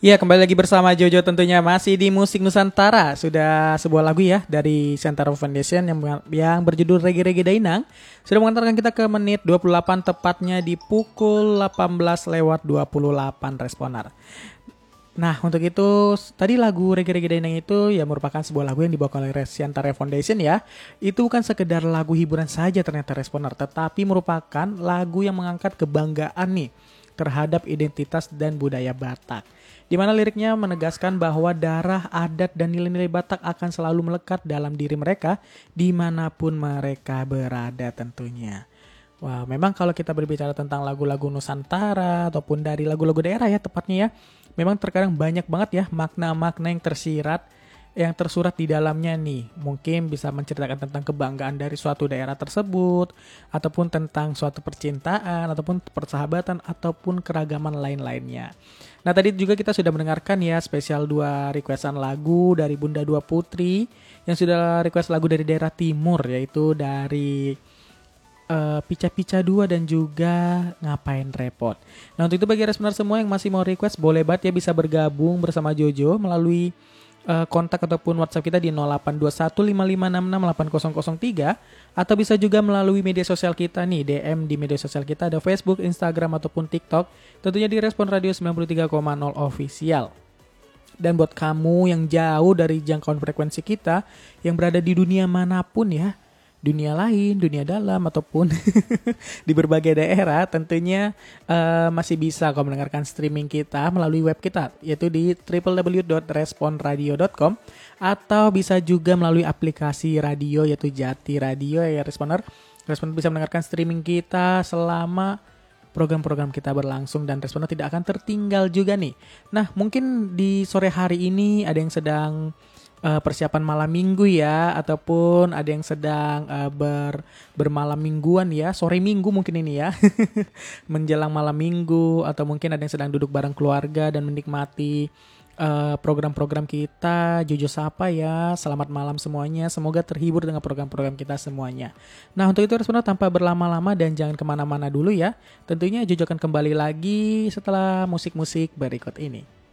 Ya, kembali lagi bersama Jojo tentunya masih di Musik Nusantara. Sudah sebuah lagu ya dari Center Foundation yang berjudul Regi-Regi Dainang. Sudah mengantarkan kita ke menit 28 tepatnya di pukul 18:28 responar. Nah, untuk itu tadi lagu Regi-Regi Dainang itu ya merupakan sebuah lagu yang dibawakan oleh Center Foundation ya. Itu bukan sekedar lagu hiburan saja ternyata responar, tetapi merupakan lagu yang mengangkat kebanggaan nih terhadap identitas dan budaya Batak. Di mana liriknya menegaskan bahwa darah, adat, dan nilai-nilai Batak akan selalu melekat dalam diri mereka dimanapun mereka berada tentunya. Wah, memang kalau kita berbicara tentang lagu-lagu Nusantara ataupun dari lagu-lagu daerah ya tepatnya ya, memang terkadang banyak banget ya makna-makna yang tersurat di dalamnya nih. Mungkin bisa menceritakan tentang kebanggaan dari suatu daerah tersebut, ataupun tentang suatu percintaan, ataupun persahabatan, ataupun keragaman lain-lainnya. Nah, tadi juga kita sudah mendengarkan ya spesial 2 requestan lagu dari Bunda Dua Putri yang sudah request lagu dari daerah timur, yaitu dari Pica-Pica 2 dan juga Ngapain Repot. Nah, untuk itu bagi listener semua yang masih mau request, boleh banget ya bisa bergabung bersama Jojo melalui kontak ataupun WhatsApp kita di 082155668003 atau bisa juga melalui media sosial kita nih, DM di media sosial kita ada Facebook, Instagram ataupun TikTok, tentunya di Respon Radio 93,0 Official. Dan buat kamu yang jauh dari jangkauan frekuensi kita, yang berada di dunia manapun ya, dunia lain, dunia dalam, ataupun di berbagai daerah, tentunya masih bisa kau mendengarkan streaming kita melalui web kita, yaitu di www.responradio.com, atau bisa juga melalui aplikasi radio, yaitu Jati Radio ya Responer. Responer bisa mendengarkan streaming kita selama program-program kita berlangsung dan Responer tidak akan tertinggal juga nih. Nah, mungkin di sore hari ini ada yang sedang persiapan malam minggu ya, ataupun ada yang sedang bermalam mingguan ya, sore minggu mungkin ini ya, menjelang malam minggu, atau mungkin ada yang sedang duduk bareng keluarga dan menikmati program-program kita, Jojo Sapa ya. Selamat malam semuanya, semoga terhibur dengan program-program kita semuanya. Nah, untuk itu sebenarnya tanpa berlama-lama dan jangan kemana-mana dulu ya, tentunya Jojo akan kembali lagi setelah musik-musik berikut ini.